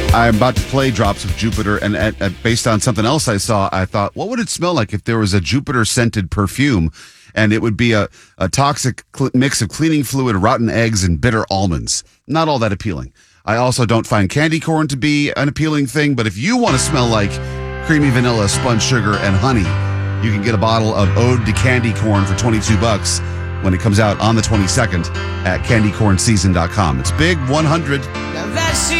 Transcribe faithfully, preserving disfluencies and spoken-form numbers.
I'm about to play Drops of Jupiter, and at, at, based on something else I saw, I thought, what would it smell like if there was a Jupiter-scented perfume? And it would be a, a toxic cl- mix of cleaning fluid, rotten eggs, and bitter almonds. Not all that appealing. I also don't find candy corn to be an appealing thing, but if you want to smell like creamy vanilla, spun sugar, and honey, you can get a bottle of Ode to Candy Corn for twenty-two bucks when it comes out on the twenty-second at candy corn season dot com. It's big, one hundred.